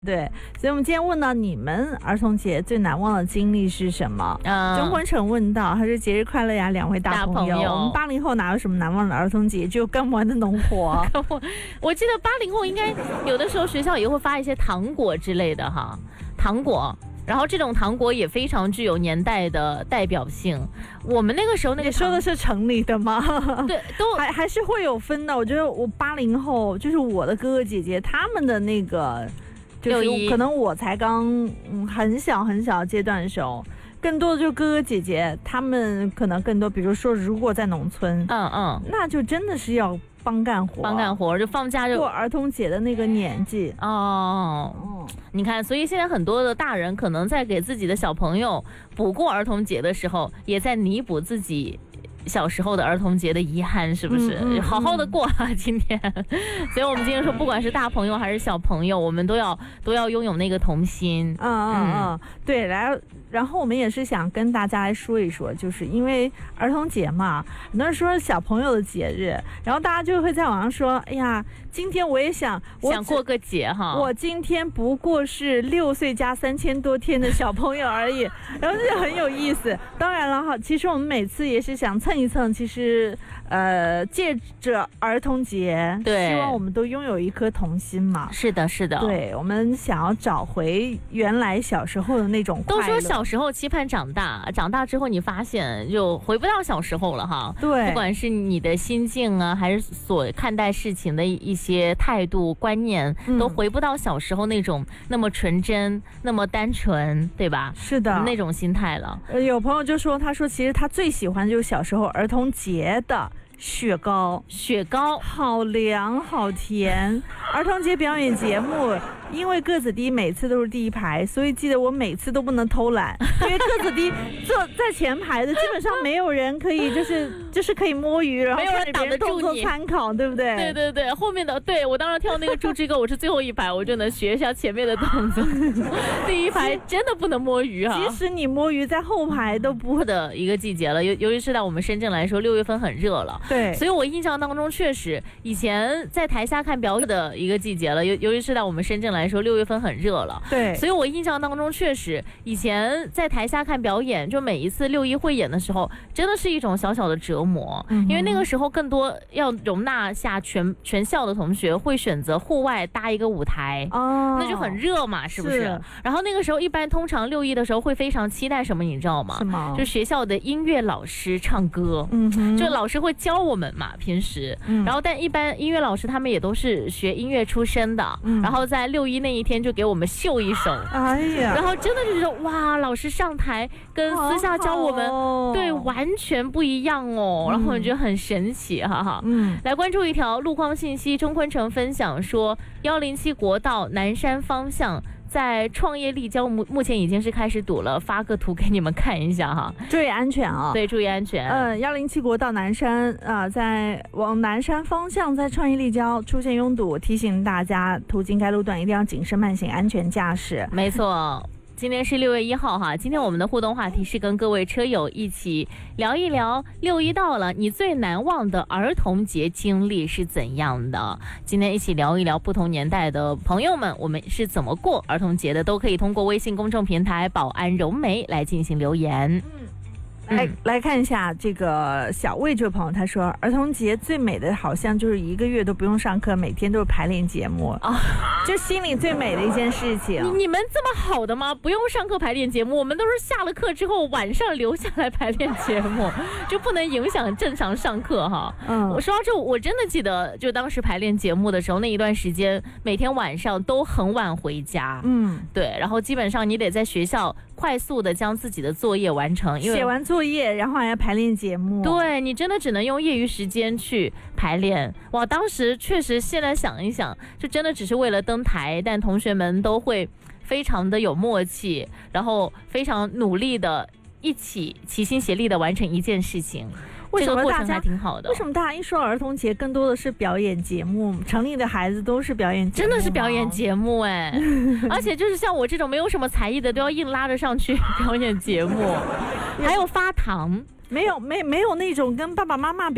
对，所以我们今天问到你们儿童节最难忘的经历是什么？钟坤成问到，他说节日快乐呀，两位大朋友。我们80后哪有什么难忘的儿童节，只有干不完的农活。 我记得80后应该有的时候学校也会发一些糖果之类的哈，糖果。然后这种糖果也非常具有年代的代表性。我们那个时候那个你说的是城里的吗？ 对，都还是会有分的。我觉得我80后就是我的哥哥姐姐他们的那个。就是可能我才刚很小阶段的时候，更多的就哥哥姐姐他们可能更多，比如说如果在农村，那就真的是要帮干活， 就放假就过儿童节的那个年纪你看，所以现在很多的大人可能在给自己的小朋友补过儿童节的时候，也在弥补自己小时候的儿童节的遗憾，是不是？好好的过啊，今天。所以我们今天说，不管是大朋友还是小朋友，我们都要拥有那个童心。 对，然后我们也是想跟大家来说一说，就是因为儿童节嘛，很多人说小朋友的节日，然后大家就会在网上说，哎呀，今天我也想过个节哈， 我今天不过是6岁加3000多天的小朋友而已，然后就很有意思。当然了哈，其实我们每次也是想蹭一蹭，其实借着儿童节， 对， 希望我们都拥有一颗童心嘛。 是的，是的， 对，我们想要找回原来小时候的那种快乐。 都说小时候期盼长大，长大之后你发现就回不到小时候了哈。 对， 不管是你的心境啊，还是所看待事情的一些态度观念，都回不到小时候那种那么纯真、那么单纯，对吧？ 是的， 那种心态了。 有朋友就说，他说其实他最喜欢就是小时候儿童节的雪糕好凉好甜。儿童节表演节目，因为个子低，每次都是第一排，所以记得我每次都不能偷懒，因为个子低坐在前排的基本上没有人可以就是可以摸鱼，然后没有人挡得住你参考，对不对？ 对，后面的对我当时跳那个猪之歌，我是最后一排，我就能学一下前面的动作。第一排真的不能摸鱼哈， 即使你摸鱼在后排都不的一个季节了，尤其是在我们深圳来说，6月份很热了。 对， 所以我印象当中确实以前在台下看表演的一个季节了，尤其是在我们深圳来说，6月份很热了。 对， 所以我印象当中确实以前在台下看表演，就每一次6·1汇演的时候，真的是一种小小的折磨，因为那个时候更多要容纳下全校的同学，会选择户外搭一个舞台，那就很热嘛，是不是？然后那个时候通常6·1的时候会非常期待什么，你知道吗？ 什么？ 就学校的音乐老师唱歌，就老师会教我们嘛，平时，然后但一般音乐老师他们也都是学音乐出身的，然后在6·1那一天就给我们秀一手，然后真的就是哇，老师上台跟私下教我们，对，完全不一样哦，然后我觉得很神奇，哈哈。来关注一条路况信息，钟坤成分享说，107国道南山方向在创业立交目前已经是开始堵了，发个图给你们看一下哈， 注意安全啊！ 对，注意安全。 107国道南山在往南山方向在创业立交出现拥堵，提醒大家途经该路段一定要谨慎慢行，安全驾驶。 没错。今天是6月1号哈，今天我们的互动话题是跟各位车友一起聊一聊6·1到了，你最难忘的儿童节经历是怎样的？今天一起聊一聊不同年代的朋友们，我们是怎么过儿童节的，都可以通过微信公众平台保安柔美来进行留言。 来看一下这个小魏这位朋友，他说儿童节最美的好像就是1个月都不用上课，每天都是排练节目就心里最美的一件事情。 你们这么好的吗？不用上课排练节目，我们都是下了课之后晚上留下来排练节目，就不能影响正常上课哈。我说到这，我真的记得就当时排练节目的时候，那一段时间每天晚上都很晚回家，对，然后基本上你得在学校快速的将自己的作业完成，因为写完作业然后还要排练节目， 对，你真的只能用业余时间去排练。哇，当时确实现在想一想，就真的只是为了登台，但同学们都会非常的有默契，然后非常努力的一起齐心协力的完成一件事情。 为什么大家这个过程还挺好的？ 为什么大家一说儿童节，更多的是表演节目？城里的孩子都是表演节目， 真的是表演节目哎！而且就是像我这种没有什么才艺的，都要硬拉着上去表演节目，还有发糖， 没有那种跟爸爸妈妈